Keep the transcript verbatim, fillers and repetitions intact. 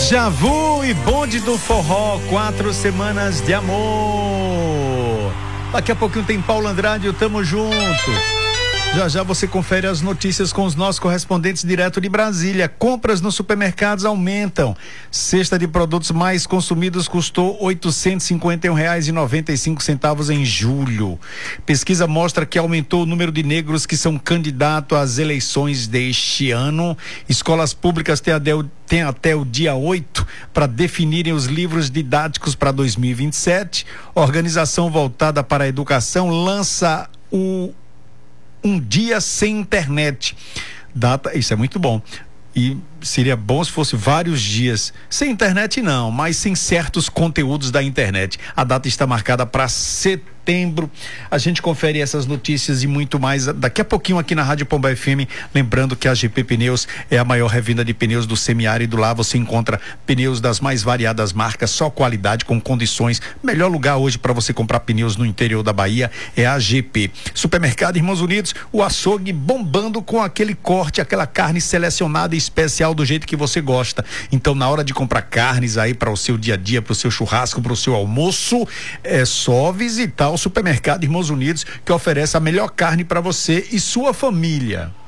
Javu e Bonde do Forró, quatro semanas de amor. Daqui a pouquinho tem Paulo Andrade, eu tamo junto. Já já você confere as notícias com os nossos correspondentes direto de Brasília. Compras nos supermercados aumentam. Cesta de produtos mais consumidos custou oitocentos e cinquenta e um reais e noventa e cinco centavos em julho. Pesquisa mostra que aumentou o número de negros que são candidatos às eleições deste ano. Escolas públicas têm até o, têm até o dia oito para definirem os livros didáticos para dois mil e vinte e sete. Organização voltada para a educação lança o Um dia sem internet. Data, isso é muito bom. E seria bom se fosse vários dias. Sem internet não, mas sem certos conteúdos da internet. A data está marcada para setembro. A gente confere essas notícias e muito mais daqui a pouquinho aqui na Rádio Pomba F M. Lembrando que a G P Pneus é a maior revenda de pneus do semiárido. Lá você encontra pneus das mais variadas marcas, só qualidade, com condições. Melhor lugar hoje para você comprar pneus no interior da Bahia é a G P. Supermercado Irmãos Unidos, o açougue bombando com aquele corte, aquela carne selecionada e especial do jeito que você gosta. Então, na hora de comprar carnes aí para o seu dia a dia, para o seu churrasco, para o seu almoço, é só visitar o Supermercado Irmãos Unidos, que oferece a melhor carne para você e sua família.